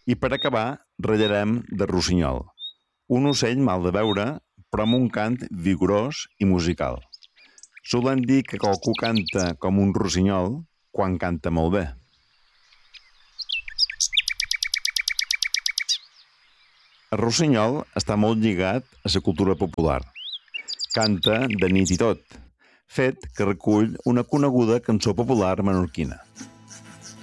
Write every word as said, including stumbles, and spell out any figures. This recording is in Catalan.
I per acabar, ratllarem de rossinyol. Un ocell mal de veure, però amb un cant vigorós i musical. Solen dir que qualcú canta com un rossinyol quan canta molt bé. El rossinyol està molt lligat a la cultura popular. Canta de nit i tot, fet que recull una coneguda cançó popular menorquina.